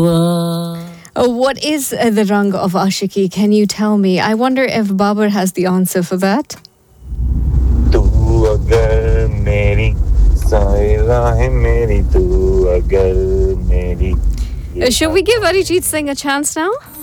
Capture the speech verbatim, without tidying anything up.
Oh, what is uh, the rang of Ashiki? Can you tell me? I wonder if Babar has the answer for that. Tu agar meri saira hai meri tu agar meri Uh, should we give Arijit Singh a chance now?